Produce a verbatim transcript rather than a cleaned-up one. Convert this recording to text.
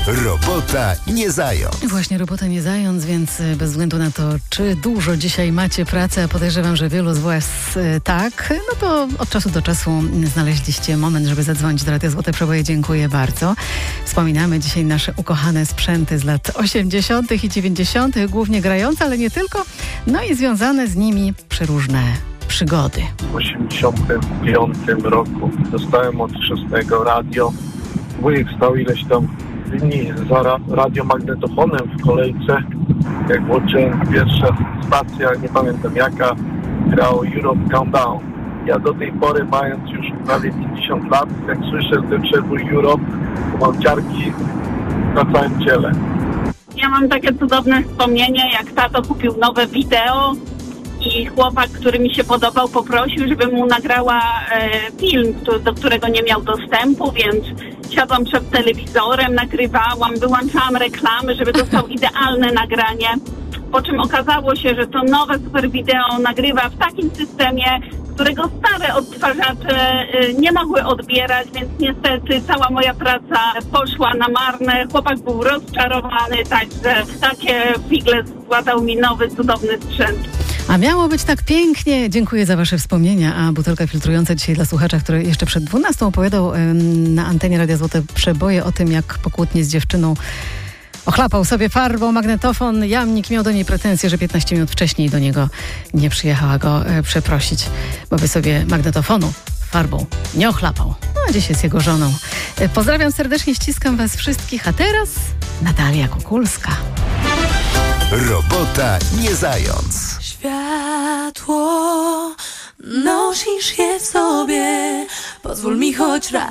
Robota nie zając. Właśnie robota nie zając, więc bez względu na to, czy dużo dzisiaj macie pracy, a podejrzewam, że wielu z was tak, no to od czasu do czasu znaleźliście moment, żeby zadzwonić do Radia Złote Przeboje. Dziękuję bardzo. Wspominamy dzisiaj nasze ukochane sprzęty z lat osiemdziesiątych i dziewięćdziesiątych, głównie grające, ale nie tylko, no i związane z nimi przeróżne przygody. W osiemdziesiątym piątym roku dostałem od chrzestnego radio. Wujek stał ileś tam dni za ra- radiomagnetofonem w kolejce. Jak włączyłem pierwsza stacja, nie pamiętam jaka, grał Europe Countdown. Ja do tej pory, mając już prawie pięćdziesiąt lat, jak słyszę ten przebój Europe, to mam ciarki na całym ciele. Ja mam takie cudowne wspomnienie, jak tato kupił nowe wideo i chłopak, który mi się podobał, poprosił, żebym mu nagrała e, film, który, do którego nie miał dostępu, więc siadłam przed telewizorem, nagrywałam, wyłączałam reklamy, żeby dostał idealne nagranie. Po czym okazało się, że to nowe super wideo nagrywa w takim systemie, którego stare odtwarzacze y, nie mogły odbierać, więc niestety cała moja praca poszła na marne. Chłopak był rozczarowany, także takie figle składał mi nowy, cudowny sprzęt. A miało być tak pięknie. Dziękuję za wasze wspomnienia. A butelka filtrująca dzisiaj dla słuchacza, który jeszcze przed dwunastą opowiadał ym, na antenie Radia Złote Przeboje o tym, jak po kłótni z dziewczyną ochlapał sobie farbą magnetofon. Jamnik miał do niej pretensje, że piętnaście minut wcześniej do niego nie przyjechała go e, przeprosić, bo by sobie magnetofonu farbą nie ochlapał. No, a dziś jest jego żoną. E, pozdrawiam serdecznie, ściskam was wszystkich. A teraz Natalia Kukulska. Robota nie zając. Światło, nosisz je w sobie. Pozwól mi choć raz